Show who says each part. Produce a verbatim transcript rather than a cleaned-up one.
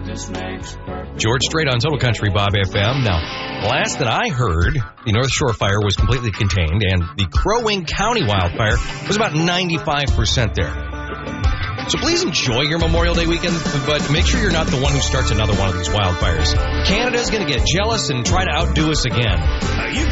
Speaker 1: George Strait on Total Country Bob F M. Now, last that I heard, the North Shore fire was completely contained, and the Crow Wing County wildfire was about ninety-five percent there. So please enjoy your Memorial Day weekend, but make sure you're not the one who starts another one of these wildfires. Canada's going to get jealous and try to outdo us again.